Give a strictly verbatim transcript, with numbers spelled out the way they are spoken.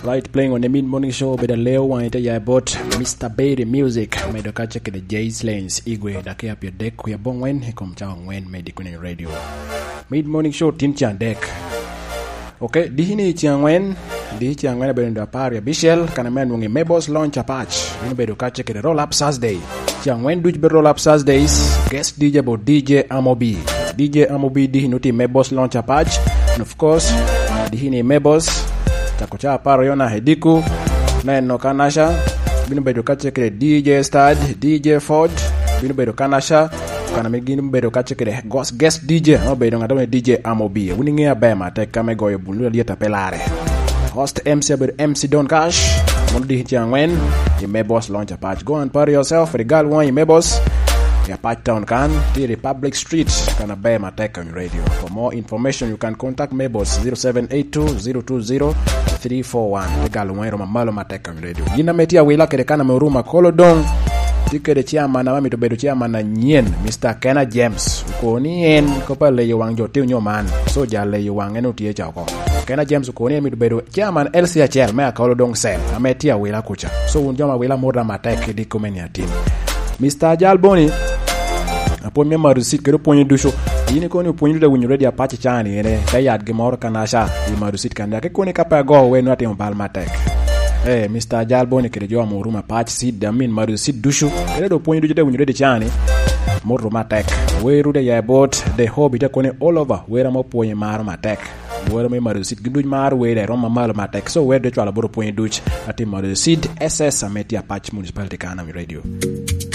Right, playing on the mid-morning show with the Leo Wine ya bot Mister Baby Music. Medo ka check the J Slanes Igwe dake up your deck kuya bongwen hikom cha ngwen medi kwenye radio. Mid-morning show tin cha deck. Okay, di hini cha ngwen, di cha ngwen bedo ndo apari ya Bishel kana men wongi Mebos launch a patch. Dino bedo ka check the Roll Up Thursday. Cha ngwen duch be Roll Up Thursdays. Guest D J bo D J Amobi. D J Amobi di hinuti Mebos launch a patch. And of course, di hini Mebos takocha paro yona hediku neno kanasha bino bedo kachekere D J Stad D J Ford bino bedo kanasha kana megino bedo kachekere ghost guest D J no bedo ngado D J Amobi uningia bema tek kame goyo bulu lieta pelare host M C bedo M C Don Cash mondi hichangwen you may boss launch a patch go and party yourself for the girl one you may boss ya patch town kan the Republic Street kana bema tek on radio. For more information you can contact Mebos zero seven eight two zero two zero three four one. Tegalo mwero mamalo mateka radio. Yina metia wila kerekana meuruma kolodong. Tike de chiama na mami to bedo chiama na nyen Mister Kenna James. Uko ni en kopa le yuwang jote unyo man. So ja le yuwang enu tiye chako. Kenna James uko ni en mi to bedo chiama na L C H L mea kolodong sel. Ametia wila kucha. So unjoma wila mura mateka di kumeni ya team. Mister Jalboni apo mi maru sit kero ponye dusho yini ko ni ponye da winyo ready apache chani ene kayad gemor kanasha yi maru sit kanda ke ko ni kapa go we no atem bal matek eh Mister Jalboni kere jo amuruma patch sit da min maru sit dusho kere do ponye da winyo ready chani moro matek we rude ya bot the hobby ta ko ni all over we ra mo ponye mar matek we me maru sit ginduj mar we da roma mal matek so we de chala boro ponye duch atem maru sit S S ameti apache municipality kana mi radio.